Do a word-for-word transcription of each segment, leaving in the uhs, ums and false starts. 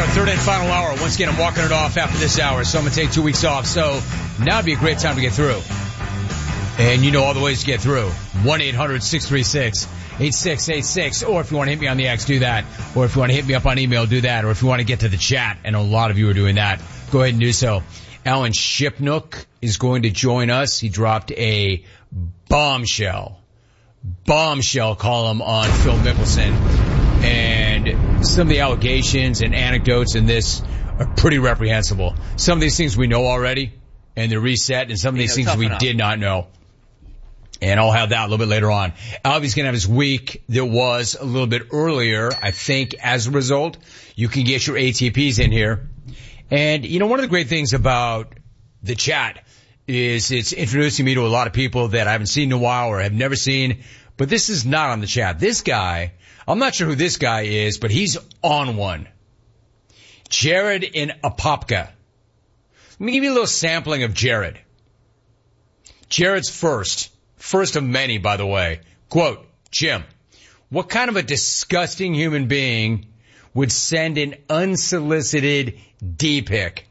third and final hour. Once again, I'm walking it off after this hour, so I'm going to take two weeks off. So now would be a great time to get through. And you know all the ways to get through. one eight hundred six three six eight six eight six. Or if you want to hit me on the X, do that. Or if you want to hit me up on email, do that. Or if you want to get to the chat, and a lot of you are doing that, go ahead and do so. Alan Shipnook is going to join us. He dropped a bombshell, bombshell column on Phil Mickelson. And some of the allegations and anecdotes in this are pretty reprehensible. Some of these things we know already, and they're reset, and some of these you know, things we enough. did not know. And I'll have that a little bit later on. Albie's going to have his week that was a little bit earlier. I think as a result, you can get your A T Ps in here. And, you know, one of the great things about the chat is it's introducing me to a lot of people that I haven't seen in a while or have never seen. But this is not on the chat. This guy, I'm not sure who this guy is, but he's on one. Jared in Apopka. Let me give you a little sampling of Jared. Jared's first. First of many, by the way. Quote, Jim, what kind of a disgusting human being would send an unsolicited D-pic?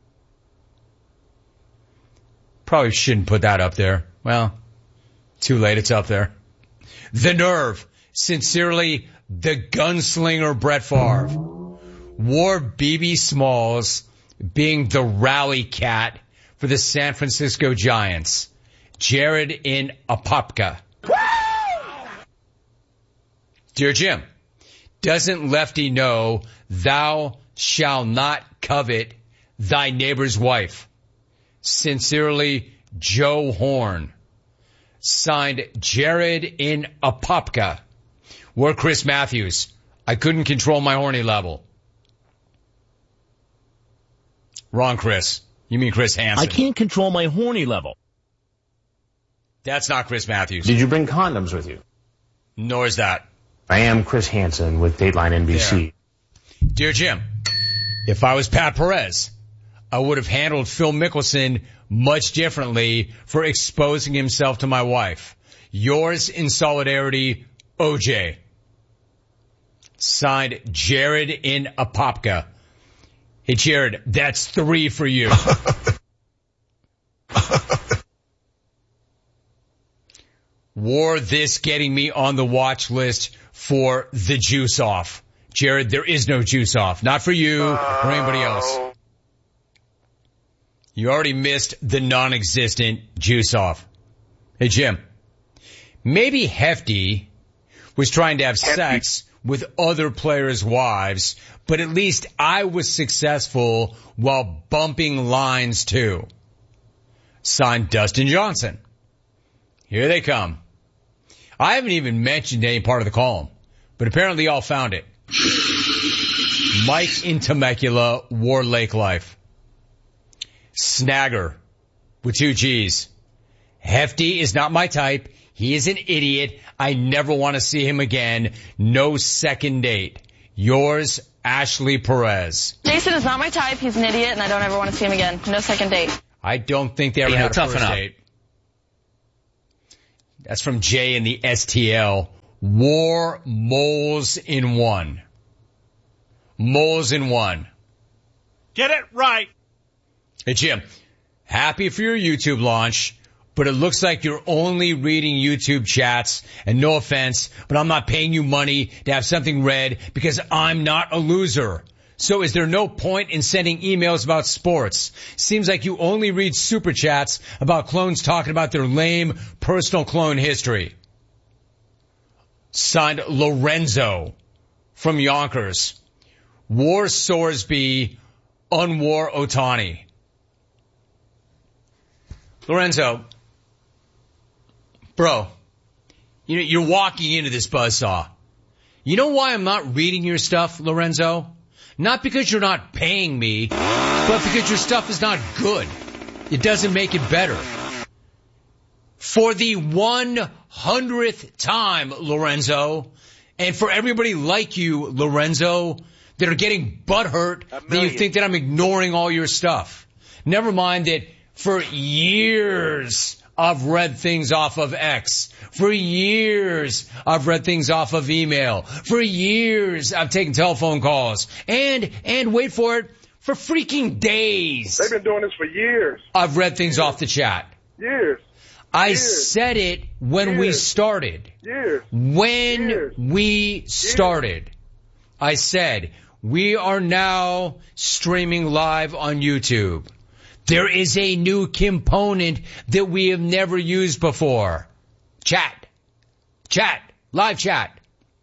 Probably shouldn't put that up there. Well, too late, it's up there. The nerve. Sincerely, the gunslinger Brett Favre. Wore B B Smalls being the rally cat for the San Francisco Giants. Jared in Apopka. Dear Jim, doesn't Lefty know thou shalt not covet thy neighbor's wife? Sincerely, Joe Horn. Signed, Jared in Apopka. Where Chris Matthews. I couldn't control my horny level. Wrong, Chris. You mean Chris Hansen. I can't control my horny level. That's not Chris Matthews. Did you bring condoms with you? Nor is that. I am Chris Hansen with Dateline N B C. There. Dear Jim, if I was Pat Perez, I would have handled Phil Mickelson much differently for exposing himself to my wife. Yours in solidarity, O J. Signed, Jared in Apopka. Hey, Jared, that's three for you. Wore this getting me on the watch list for the juice off. Jared, there is no juice off. Not for you or anybody else. You already missed the non-existent juice off. Hey, Jim, maybe Hefty was trying to have Hefty. sex with other players' wives, but at least I was successful while bumping lines too. Signed, Dustin Johnson. Here they come. I haven't even mentioned any part of the column, but apparently y'all found it. Mike in Temecula, War Lake Life. Snagger with two G's. Hefty is not my type. He is an idiot. I never want to see him again. No second date. Yours, Ashley Perez. Jason is not my type. He's an idiot, and I don't ever want to see him again. No second date. I don't think they ever had a first date. That's from Jay in the S T L. War moles in one. Moles in one. Get it right. Hey, Jim, happy for your YouTube launch, but it looks like you're only reading YouTube chats, and no offense, but I'm not paying you money to have something read because I'm not a loser. So is there no point in sending emails about sports? Seems like you only read super chats about clones talking about their lame personal clone history. Signed, Lorenzo from Yonkers. War Sorsby, unwar Otani. Lorenzo, bro, you know, you're walking into this buzzsaw. You know why I'm not reading your stuff, Lorenzo? Not because you're not paying me, but because your stuff is not good. It doesn't make it better. For the one hundredth time, Lorenzo, and for everybody like you, Lorenzo, that are getting butthurt that you think that I'm ignoring all your stuff. Never mind that for years I've read things off of X. For years, I've read things off of email. For years, I've taken telephone calls. And, and wait for it, for freaking days. They've been doing this for years. I've read things off the chat. Years. I Years. said it when Years. we started. Years. When Years. we started. I said, we are now streaming live on YouTube. There is a new component that we have never used before. Chat. Chat. Live chat.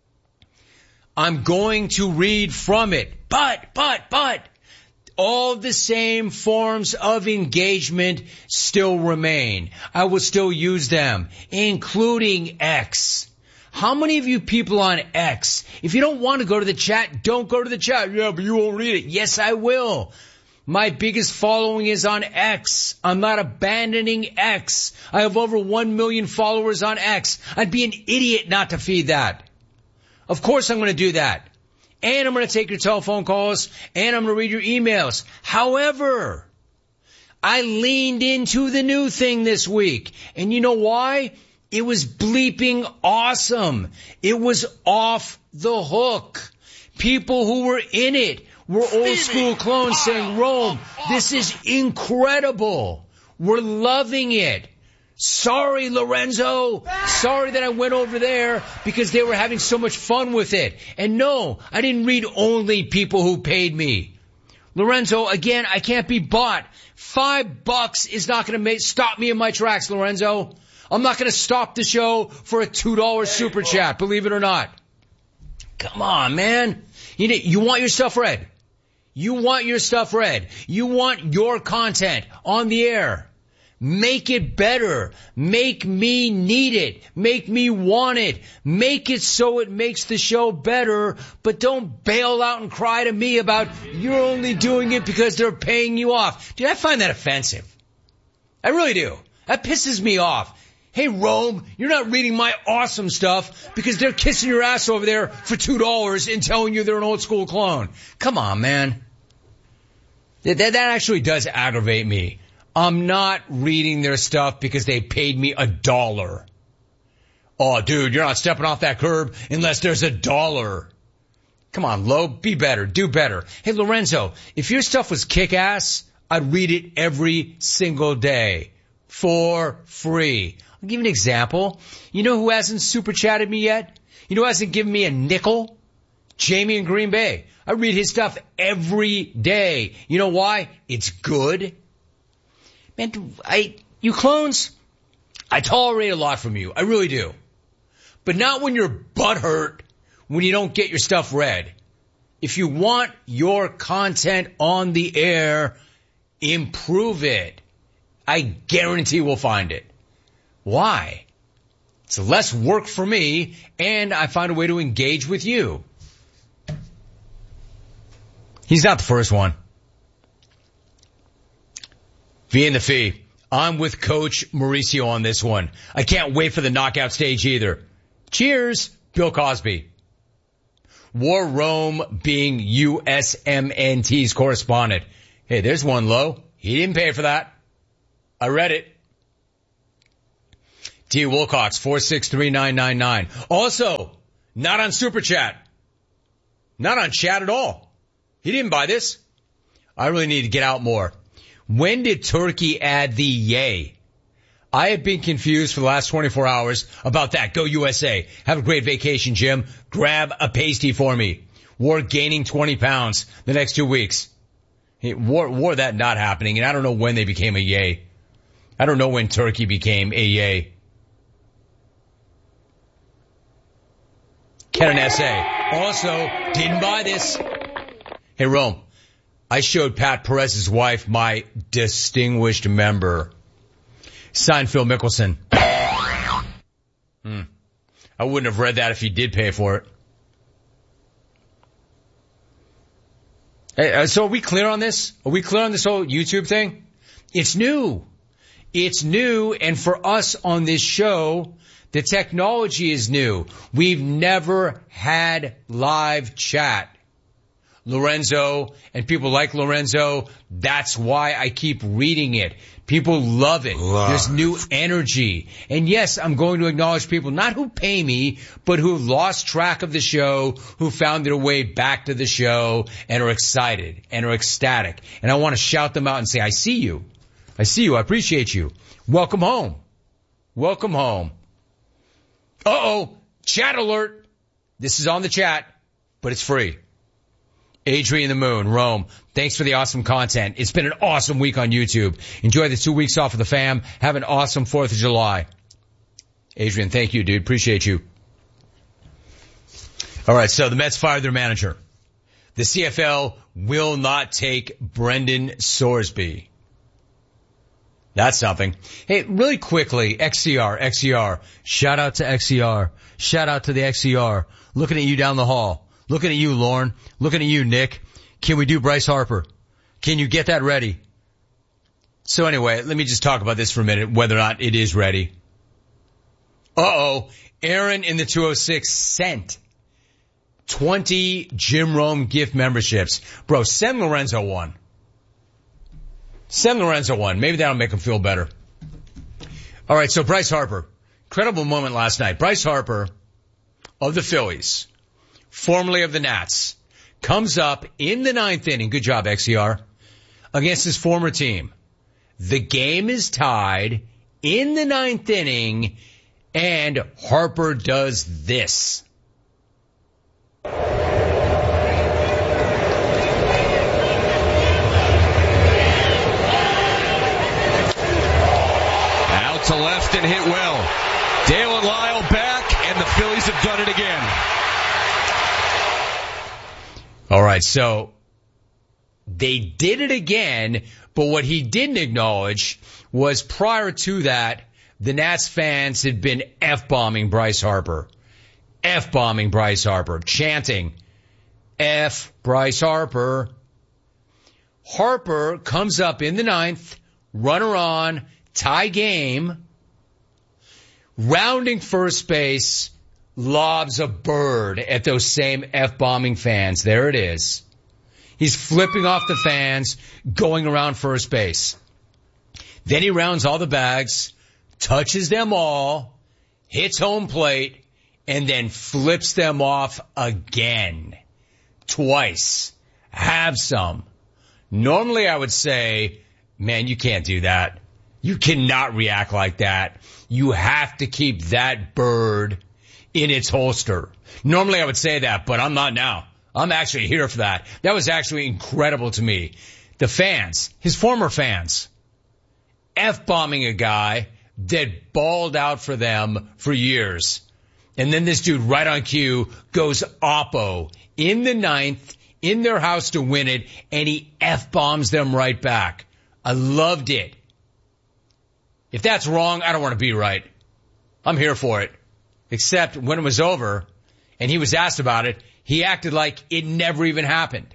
I'm going to read from it. But, but, but, all the same forms of engagement still remain. I will still use them, including X. How many of you people on X, if you don't want to go to the chat, don't go to the chat. Yeah, but you won't read it. Yes, I will. My biggest following is on X. I'm not abandoning X. I have over one million followers on X. I'd be an idiot not to feed that. Of course I'm going to do that. And I'm going to take your telephone calls, and I'm going to read your emails. However, I leaned into the new thing this week. And you know why? It was bleeping awesome. It was off the hook. People who were in it were old school clones saying, Rome, this is incredible. We're loving it. Sorry, Lorenzo. Sorry that I went over there because they were having so much fun with it. And no, I didn't read only people who paid me. Lorenzo, again, I can't be bought. Five bucks is not going to make stop me in my tracks, Lorenzo. I'm not going to stop the show for a two dollar super chat, believe it or not. Come on, man. You, you want your stuff read. You want your stuff read. You want your content on the air. Make it better. Make me need it. Make me want it. Make it so it makes the show better, but don't bail out and cry to me about you're only doing it because they're paying you off. Dude, I find that offensive. I really do. That pisses me off. Hey, Rome, you're not reading my awesome stuff because they're kissing your ass over there for two dollars and telling you they're an old school clone. Come on, man. That, that actually does aggravate me. I'm not reading their stuff because they paid me a dollar. Oh, dude, you're not stepping off that curb unless there's a dollar. Come on, Lo, be better, do better. Hey, Lorenzo, if your stuff was kick-ass, I'd read it every single day for free. I'll give you an example. You know who hasn't super chatted me yet? You know who hasn't given me a nickel? Jamie in Green Bay. I read his stuff every day. You know why? It's good. Man, I, you clones, I tolerate a lot from you. I really do. But not when you're butthurt when you don't get your stuff read. If you want your content on the air, improve it. I guarantee we'll find it. Why? It's less work for me, and I find a way to engage with you. He's not the first one. V in the fee. I'm with Coach Mauricio on this one. I can't wait for the knockout stage either. Cheers, Bill Cosby. War Rome being U S M N T's correspondent. Hey, there's one low. He didn't pay for that. I read it. T. Wilcox, four six three nine nine nine. Also, not on Super Chat. Not on chat at all. He didn't buy this. I really need to get out more. When did Turkey add the yay? I have been confused for the last twenty-four hours about that. Go U S A. Have a great vacation, Jim. Grab a pasty for me. War gaining twenty pounds the next two weeks. War, war that not happening, and I don't know when they became a yay. I don't know when Turkey became a yay. Ken and S A. Also, didn't buy this. Hey, Rome. I showed Pat Perez's wife my distinguished member. Signed Phil Mickelson. Hmm. I wouldn't have read that if he did pay for it. Hey, uh, so are we clear on this? Are we clear on this whole YouTube thing? It's new. It's new, and for us on this show, the technology is new. We've never had live chat. Lorenzo and people like Lorenzo. That's why I keep reading it. People love it. Love. There's new energy. And yes, I'm going to acknowledge people, not who pay me, but who lost track of the show, who found their way back to the show and are excited and are ecstatic. And I want to shout them out and say, I see you. I see you. I appreciate you. Welcome home. Welcome home. Uh-oh. Chat alert. This is on the chat, but it's free. Adrian the Moon, Rome. Thanks for the awesome content. It's been an awesome week on YouTube. Enjoy the two weeks off of the fam. Have an awesome fourth of July. Adrian, thank you, dude. Appreciate you. All right, so the Mets fired their manager. The C F L will not take Brendan Sorsby. That's something. Hey, really quickly, X C R, X C R. Shout out to X C R. Shout out to the X C R. Looking at you down the hall. Looking at you, Lauren. Looking at you, Nick. Can we do Bryce Harper? Can you get that ready? So anyway, let me just talk about this for a minute, whether or not it is ready. Uh-oh. Aaron in the two oh six sent twenty Jim Rome gift memberships. Bro, send Lorenzo one. Send Lorenzo one. Maybe that'll make him feel better. All right, so Bryce Harper. Incredible moment last night. Bryce Harper of the Phillies, formerly of the Nats, comes up in the ninth inning. Good job, X C R. Against his former team. The game is tied in the ninth inning, and Harper does this. Out to left and hit well. Dale and Lyle back, and the Phillies have done it again. All right, so they did it again, but what he didn't acknowledge was prior to that, the Nats fans had been F-bombing Bryce Harper. F-bombing Bryce Harper, chanting, F Bryce Harper. Harper comes up in the ninth, runner on, tie game, rounding first base, lobs a bird at those same F-bombing fans. There it is. He's flipping off the fans, going around first base. Then he rounds all the bags, touches them all, hits home plate, and then flips them off again. Twice. Have some. Normally I would say, man, you can't do that. You cannot react like that. You have to keep that bird in its holster. Normally I would say that, but I'm not now. I'm actually here for that. That was actually incredible to me. The fans, his former fans, F-bombing a guy that balled out for them for years. And then this dude right on cue goes oppo in the ninth, in their house to win it, and he F-bombs them right back. I loved it. If that's wrong, I don't want to be right. I'm here for it. Except when it was over and he was asked about it, he acted like it never even happened.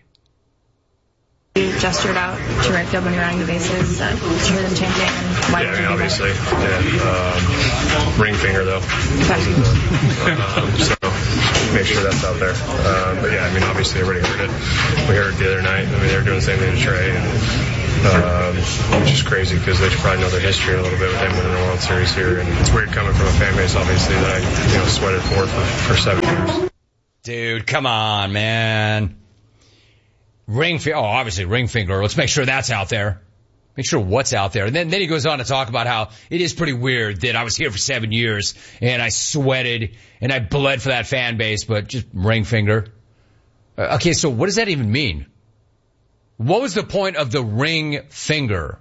You gestured out to right field when you're running the bases. Uh, did you hear them chanting? And why yeah, did I mean, you do obviously. that? Yeah, um, ring finger, though. Okay. um, so make sure that's out there. Um, but, yeah, I mean, obviously everybody heard it. We heard it the other night. I mean, they were doing the same thing to Trey. And, um, which is crazy because they should probably know their history a little bit with them winning the World Series here. And it's weird coming from a fan base, obviously, that I you know sweated for for, for seven years. Dude, come on, man. Ring finger. Oh, obviously ring finger. Let's make sure that's out there. Make sure what's out there. And then, then he goes on to talk about how it is pretty weird that I was here for seven years and I sweated and I bled for that fan base, but just ring finger. Uh, okay, so what does that even mean? What was the point of the ring finger?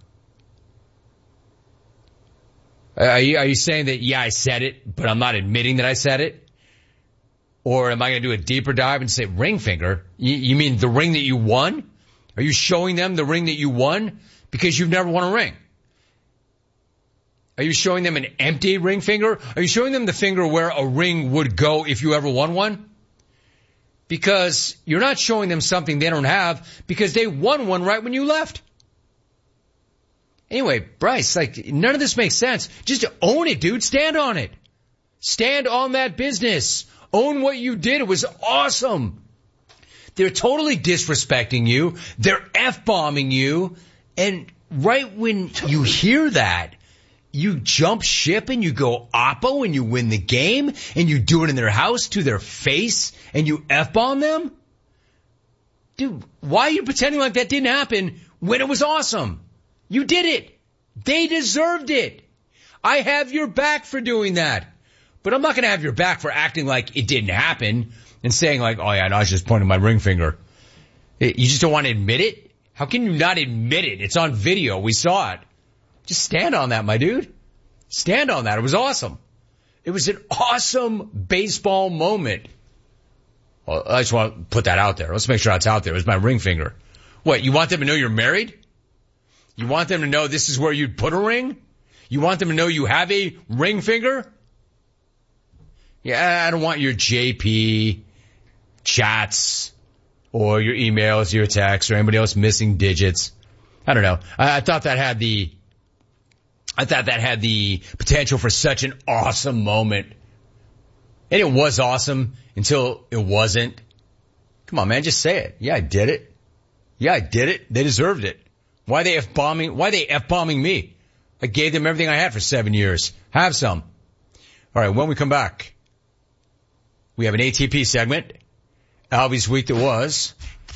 Are you, are you saying that, yeah, I said it, but I'm not admitting that I said it? Or am I going to do a deeper dive and say ring finger? You, you mean the ring that you won? Are you showing them the ring that you won? Because you've never won a ring. Are you showing them an empty ring finger? Are you showing them the finger where a ring would go if you ever won one? Because you're not showing them something they don't have because they won one right when you left. Anyway, Bryce, like, none of this makes sense. Just own it, dude. Stand on it. Stand on that business. Own what you did. It was awesome. They're totally disrespecting you. They're F-bombing you. And right when you hear that, you jump ship and you go oppo and you win the game and you do it in their house to their face and you F-bomb them? Dude, why are you pretending like that didn't happen when it was awesome? You did it. They deserved it. I have your back for doing that. But I'm not going to have your back for acting like it didn't happen and saying like, oh yeah, no, I was just pointing my ring finger. You just don't want to admit it? How can you not admit it? It's on video. We saw it. Just stand on that, my dude. Stand on that. It was awesome. It was an awesome baseball moment. Well, I just want to put that out there. Let's make sure that's out there. It was my ring finger. What, you want them to know you're married? You want them to know this is where you'd put a ring? You want them to know you have a ring finger? Yeah, I don't want your J P chats or your emails, your texts, or anybody else missing digits. I don't know. I, I thought that had the, I thought that had the potential for such an awesome moment. And it was awesome until it wasn't. Come on, man, just say it. Yeah, I did it. Yeah, I did it. They deserved it. Why they F-bombing, why they F-bombing me? I gave them everything I had for seven years. Have some. All right, when we come back, we have an A T P segment. Albie's week that was.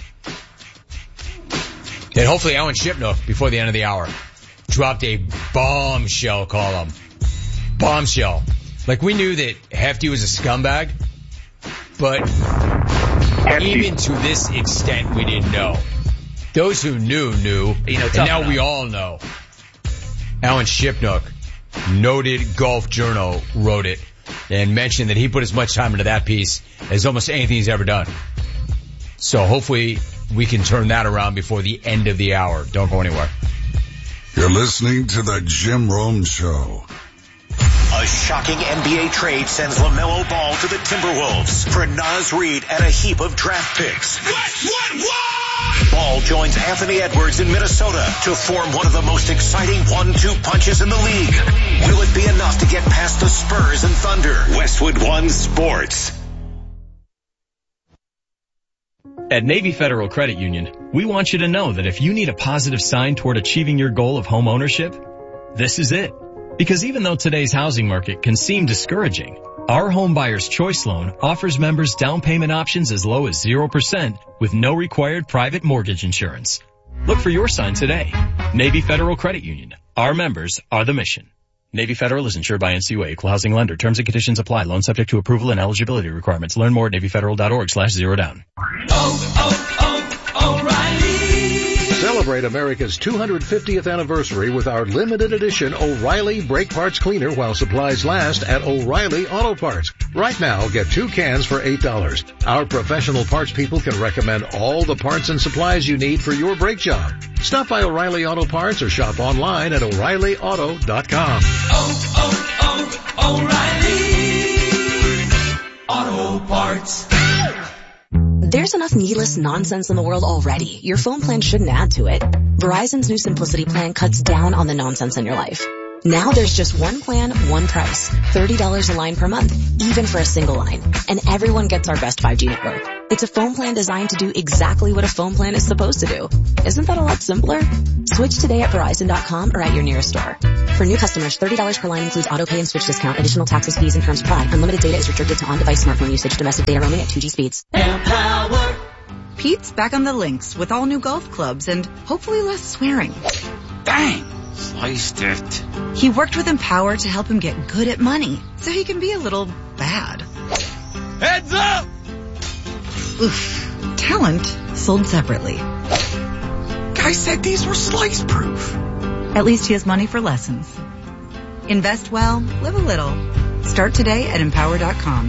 Then hopefully Alan Shipnook before the end of the hour dropped a bombshell column. Bombshell. Like we knew that Hefty was a scumbag, but Hefty. Even to this extent we didn't know. Those who knew, knew. You know, and now enough. We all know. Alan Shipnook, noted golf journal, wrote it and mentioned that he put as much time into that piece as almost anything he's ever done. So hopefully we can turn that around before the end of the hour. Don't go anywhere. You're listening to the Jim Rome Show. A shocking N B A trade sends LaMelo Ball to the Timberwolves for Naz Reid and a heap of draft picks. What, what, what? Ball joins Anthony Edwards in Minnesota to form one of the most exciting one two punches in the league. Will it be enough to get past the Spurs and Thunder? Westwood One Sports. At Navy Federal Credit Union, we want you to know that if you need a positive sign toward achieving your goal of home ownership, this is it. Because even though today's housing market can seem discouraging, our Home Buyer's Choice Loan offers members down payment options as low as zero percent with no required private mortgage insurance. Look for your sign today. Navy Federal Credit Union. Our members are the mission. Navy Federal is insured by N C U A, Equal Housing Lender. Terms and conditions apply. Loan subject to approval and eligibility requirements. Learn more at NavyFederal.org slash zero down. Oh, oh, oh, O'Reilly. Celebrate America's two hundred fiftieth anniversary with our limited edition O'Reilly Brake Parts Cleaner while supplies last at O'Reilly Auto Parts. Right now, get two cans for eight dollars. Our professional parts people can recommend all the parts and supplies you need for your brake job. Stop by O'Reilly Auto Parts or shop online at O'Reilly Auto dot com. Oh, oh, oh, O'Reilly Auto Parts. There's enough needless nonsense in the world already. Your phone plan shouldn't add to it. Verizon's new Simplicity plan cuts down on the nonsense in your life. Now there's just one plan, one price. thirty dollars a line per month, even for a single line. And everyone gets our best five G network. It's a phone plan designed to do exactly what a phone plan is supposed to do. Isn't that a lot simpler? Switch today at Verizon dot com or at your nearest store. For new customers, thirty dollars per line includes auto pay and switch discount. Additional taxes, fees, and terms apply. Unlimited data is restricted to on-device smartphone usage. Domestic data roaming at two G speeds. Empower. Pete's back on the links with all new golf clubs and hopefully less swearing. Dang! Sliced it. He worked with Empower to help him get good at money, so he can be a little bad. Heads up! Oof. Talent sold separately. Guy said these were slice proof. At least he has money for lessons. Invest well, live a little. Start today at Empower dot com.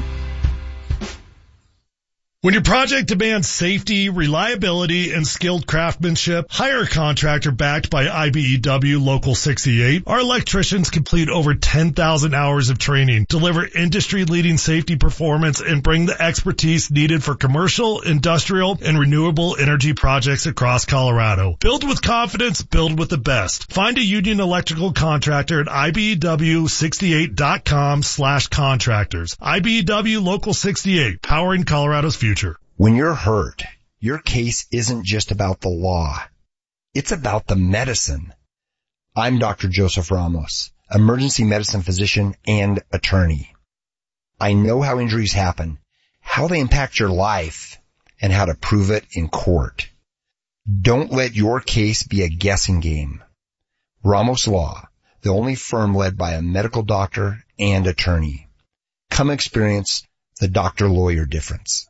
When your project demands safety, reliability, and skilled craftsmanship, hire a contractor backed by I B E W Local sixty-eight. Our electricians complete over ten thousand hours of training, deliver industry-leading safety performance, and bring the expertise needed for commercial, industrial, and renewable energy projects across Colorado. Build with confidence, build with the best. Find a union electrical contractor at I B E W sixty-eight dot com slash contractors. I B E W Local sixty-eight, powering Colorado's future. When you're hurt, your case isn't just about the law. It's about the medicine. I'm Doctor Joseph Ramos, emergency medicine physician and attorney. I know how injuries happen, how they impact your life, and how to prove it in court. Don't let your case be a guessing game. Ramos Law, the only firm led by a medical doctor and attorney. Come experience the doctor-lawyer difference.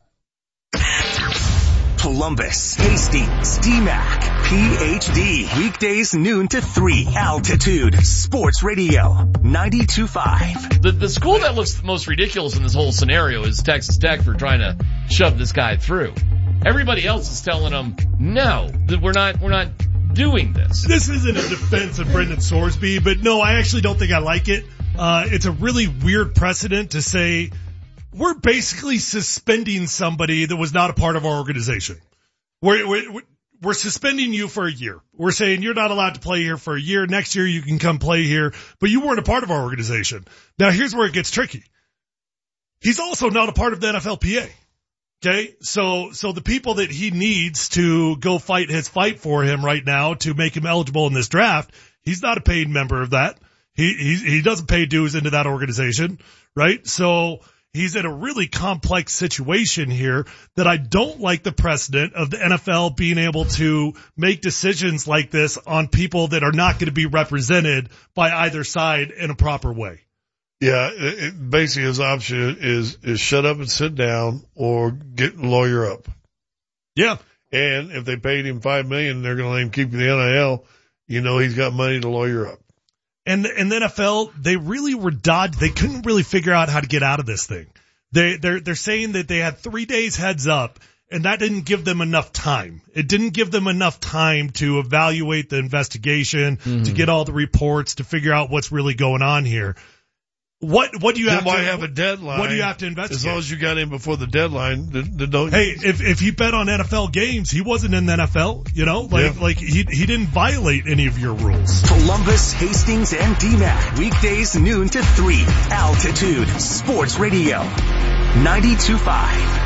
Columbus, Hastings, D MAC, P H D. Weekdays noon to three. Altitude Sports Radio ninety-two point five. The, the school that looks the most ridiculous in this whole scenario is Texas Tech for trying to shove this guy through. Everybody else is telling them, no, that we're not, we're not doing this. This isn't a defense of Brendan Sorsby, but no, I actually don't think I like it. Uh, it's a really weird precedent to say we're basically suspending somebody that was not a part of our organization. We're, we're, we're suspending you for a year. We're saying you're not allowed to play here for a year. Next year you can come play here, but you weren't a part of our organization. Now here's where it gets tricky. He's also not a part of the N F L P A. Okay, so so the people that he needs to go fight his fight for him right now to make him eligible in this draft, he's not a paid member of that. He he he doesn't pay dues into that organization, right? So he's in a really complex situation here that I don't like the precedent of the N F L being able to make decisions like this on people that are not going to be represented by either side in a proper way. Yeah, it, it, basically his option is, is shut up and sit down or get a lawyer up. Yeah. And if they paid him five million dollars, they're going to let him keep the N I L. You know, he's got money to lawyer up. And, and the N F L, they really were dodged. They couldn't really figure out how to get out of this thing. They, they're, they're saying that they had three days heads up, and that didn't give them enough time. It didn't give them enough time to evaluate the investigation, mm-hmm. to get all the reports, to figure out what's really going on here. What what do you then have why to have a deadline? What do you have to investigate? As long as you got in before the deadline, then, then don't. Hey, if if he bet on N F L games, he wasn't in the N F L. You know, like yeah. like he he didn't violate any of your rules. Columbus, Hastings, and D MAC weekdays noon to three. Altitude Sports Radio ninety-two point five.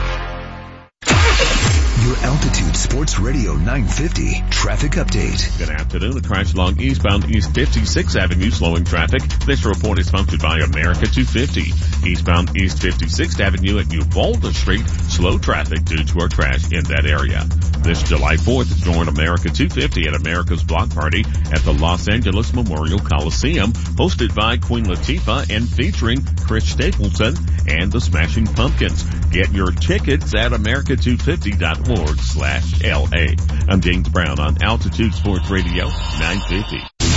Your Altitude Sports Radio nine fifty traffic update. Good afternoon. A crash along eastbound East fifty-sixth Avenue slowing traffic. This report is sponsored by America two fifty. Eastbound East fifty-sixth Avenue at Uvalde Street. Slow traffic due to a crash in that area. This July fourth, join America two fifty at America's Block Party at the Los Angeles Memorial Coliseum, hosted by Queen Latifah and featuring Chris Stapleton and the Smashing Pumpkins. Get your tickets at america two fifty dot org slash L A. I'm James Brown on Altitude Sports Radio nine fifty.